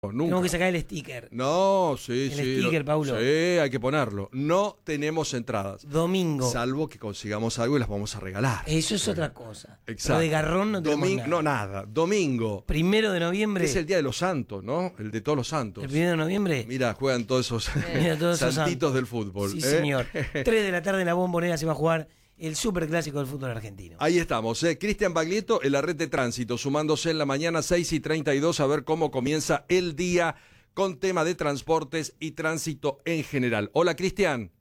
Nunca. Tenemos que sacar el sticker. No, sí, El sí. sticker, Paulo. Sí, hay que ponerlo. No tenemos entradas. Domingo. Salvo que consigamos algo y las vamos a regalar. Eso es otra cosa. Exacto. Lo de Garrón no tenemos nada. No, nada. Domingo. 1 de noviembre. Que es el Día de los Santos, ¿no? El de todos los santos. ¿El 1 de noviembre? Mira, juegan todos esos Mira, todos esos santitos santos del fútbol. Sí, señor. 3 de la tarde en la Bombonera se va a jugar el superclásico del fútbol argentino. Ahí estamos, Cristian Baglietto en la red de tránsito, sumándose en la mañana 6:32 a ver cómo comienza el día con tema de transportes y tránsito en general. Hola, Cristian.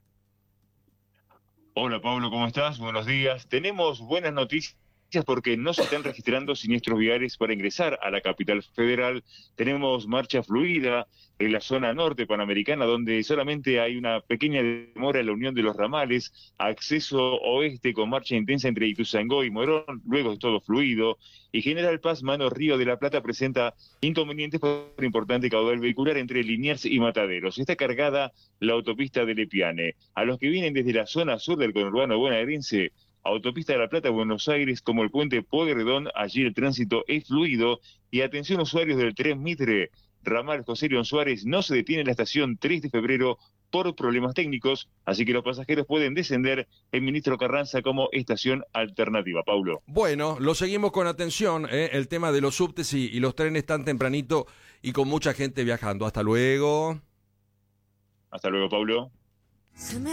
Hola Pablo, ¿cómo estás? Buenos días. Tenemos buenas noticias porque no se están registrando siniestros viales para ingresar a la capital federal. Tenemos marcha fluida en la zona norte panamericana, donde solamente hay una pequeña demora en la unión de los ramales, acceso oeste con marcha intensa entre Ituzaingó y Morón, luego es todo fluido, y General Paz, mano Río de la Plata, presenta inconvenientes por importante caudal vehicular entre Liniers y Mataderos. Está cargada la autopista de Lepiane. A los que vienen desde la zona sur del conurbano bonaerense, Autopista de la Plata, Buenos Aires, como el puente Pueyrredón, allí el tránsito es fluido. Y atención usuarios del tren Mitre, ramal José León Suárez, no se detiene en la estación 3 de febrero por problemas técnicos, así que los pasajeros pueden descender en Ministro Carranza como estación alternativa. Paulo. Bueno, lo seguimos con atención, el tema de los subtes y los trenes tan tempranito y con mucha gente viajando. Hasta luego. Hasta luego, Paulo.